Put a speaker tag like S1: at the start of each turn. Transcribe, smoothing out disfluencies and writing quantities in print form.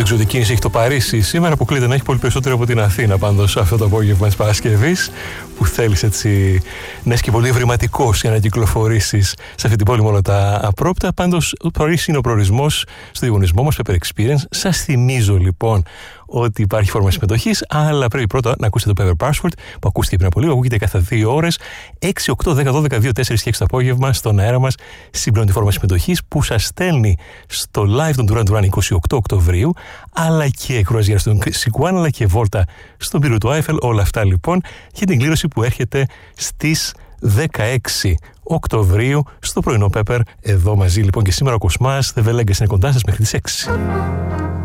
S1: ξέρω τι κίνηση έχει το Παρίσι σήμερα, αποκλείται να έχει πολύ περισσότερο από την Αθήνα πάντως αυτό το απόγευμα της Παρασκευής, που θέλεις έτσι να είσαι και πολύ ευρηματικός για να κυκλοφορήσεις σε αυτή την πόλη με όλα τα απρόπτα. Πάντως το Παρίσι είναι ο προορισμός στο διαγωνισμό μας Pepper Experience. Σας θυμίζω λοιπόν ότι υπάρχει φόρμα συμμετοχής, αλλά πρέπει πρώτα να ακούσετε το Pepper Password που ακούστηκε πριν από λίγο. Ακούγεται κάθε 2 ώρες, 6, 8, 10, 12, 2, 4 και 6 το απόγευμα στον αέρα μας. Συμπληρώνει τη φόρμα συμμετοχής που σας στέλνει στο live των Duran Duran 28 Οκτωβρίου, αλλά και κρουαζιέρα στον Σικουάν, αλλά και βόλτα στον πύργο του Άιφελ. Όλα αυτά λοιπόν για την κλήρωση που έρχεται στις 16 Οκτωβρίου στο πρωινό Pepper. Εδώ μαζί λοιπόν και σήμερα ο Κοσμάς The Legacy είναι κοντά σας μέχρι τις 6.